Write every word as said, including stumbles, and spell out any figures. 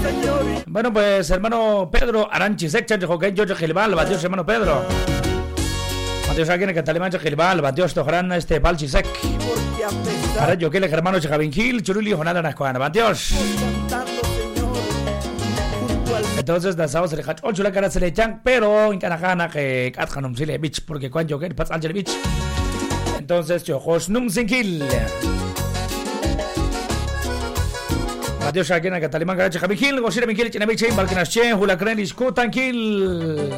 Bueno, pues hermano Pedro Aranchi Sechan, Joaquín George Gilbal, batió hermano Pedro. Batió aquí en Catalimán Gilbal, batió esto gran este Palchisek. Ahora yo que el hermano Javin Gil, Churuli Jonada Nascoana, batios. Entonces, danzamos el hach ocho la cara se le echan, pero en Canajana que Kathanum Sile Beach, porque cuando yo que pasa Angel Beach. Entonces, yo Hosnum Sinkil. Adiós aquí en Catalimán Garache Javin Gil, Gosira Minkil, Chinabiche, Balkinache, Hula Krenis, Kutankil.